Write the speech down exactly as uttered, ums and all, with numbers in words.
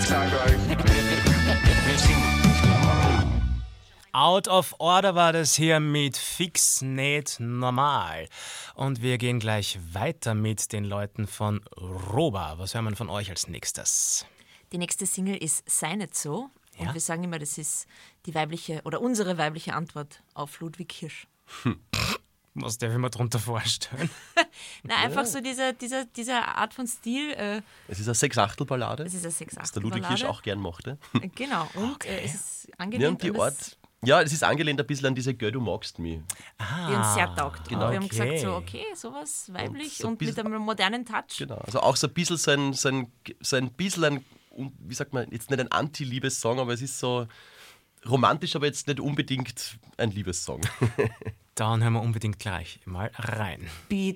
Out of Order war das hier mit Fix nicht normal. Und wir gehen gleich weiter mit den Leuten von Roba. Was hören wir von euch als nächstes? Die nächste Single ist Sei nicht so. Und Ja? wir sagen immer, das ist die weibliche oder unsere weibliche Antwort auf Ludwig Hirsch. Was darf ich mir darunter vorstellen? Na, einfach so diese, diese, diese Art von Stil. Äh, Es ist eine Sechs-Achtel-Ballade, es ist eine was der Sechs-Achtel-Ballade. Ludwig Hirsch auch gern mochte. Genau, und Okay. äh, es ist Ja, angelehnt und die an das, Art, ja, es ist angelehnt ein bisschen an diese Gö, du magst mich. die uns sehr taugt. Genau. Und wir haben gesagt, Okay. so okay, sowas weiblich so ein und, mit bisschen- einem modernen Touch. Genau, also auch so ein bisschen so ein, so ein, so ein bisschen ein, wie sagt man, jetzt nicht ein Anti-Liebessong, aber es ist so romantisch, aber jetzt nicht unbedingt ein Liebessong. Dann hören wir unbedingt gleich mal rein. Beat